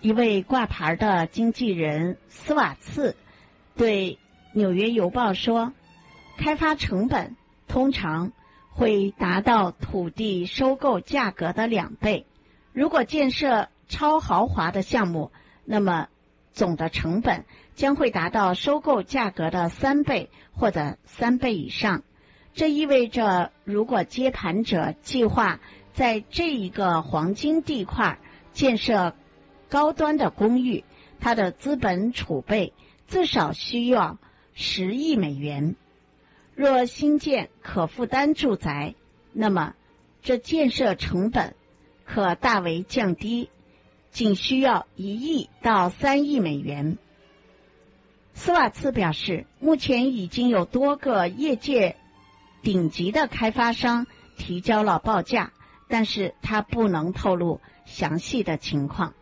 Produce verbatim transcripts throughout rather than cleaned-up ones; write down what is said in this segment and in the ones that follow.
一位挂牌的经纪人斯瓦茨对纽约邮报说，开发成本通常会达到土地收购价格的两倍。如果建设超豪华的项目，那么总的成本将会达到收购价格的三倍或者三倍以上。这意味着，如果接盘者计划在这一个黄金地块建设高端的公寓，它的资本储备至少需要十亿美元。若新建可负担住宅，那么这建设成本可大为降低，仅需要一亿到三亿美元。斯瓦茨表示，目前已经有多个业界顶级的开发商提交了报价，但是他不能透露详细的情况。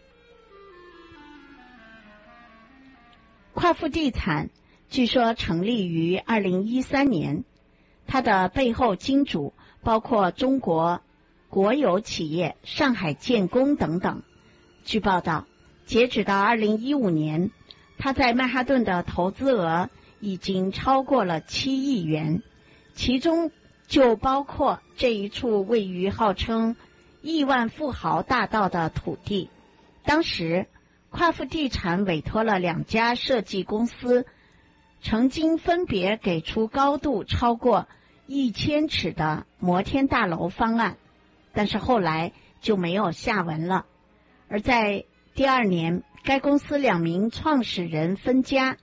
夸父地产据说成立于二零一三年，它的背后金主包括中国国有企业上海建工等等。据报道，截止到二零一五年，它在曼哈顿的投资额已经超过了七亿元，其中就包括这一处位于号称亿万富豪大道的土地。当时夸父地产委托了两家设计公司，曾经分别给出高度超过一千尺的摩天大楼方案，但是后来就没有下文了。而在第二年，该公司两名创始人分家，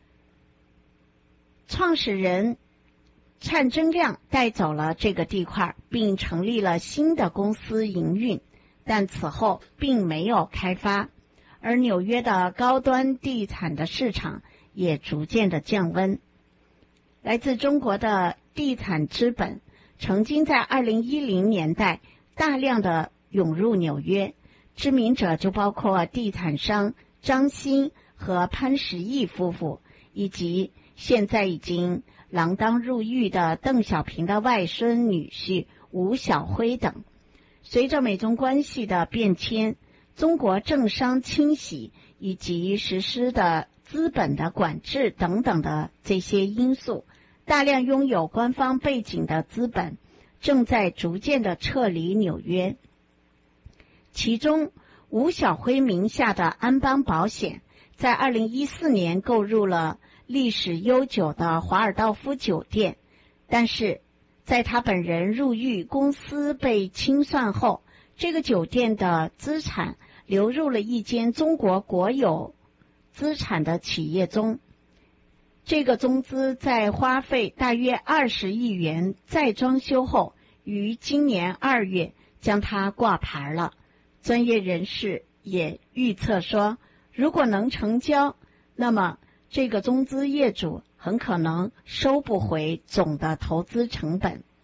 创始人灿真亮带走了这个地块，并成立了新的公司营运，但此后并没有开发。而纽约的高端地产的市场也逐渐的降温。来自中国的地产资本曾经在二零一零年代大量的涌入纽约，知名者就包括地产商张欣和潘石屹夫妇，以及现在已经锒铛入狱的邓小平的外孙女婿吴晓辉等。随着美中关系的变迁，中国政商清洗以及实施的资本的管制等等的这些因素，大量拥有官方背景的资本正在逐渐的撤离纽约。其中，吴晓辉名下的安邦保险在二零一四年购入了历史悠久的华尔道夫酒店，但是在他本人入狱，公司被清算后，这个酒店的资产流入了一间中国国有资产的企业中。这个中资在花费大约二十亿元再装修后，于今年二月将它挂牌了。专业人士也预测说，如果能成交，那么这个中资业主很可能收不回总的投资成本。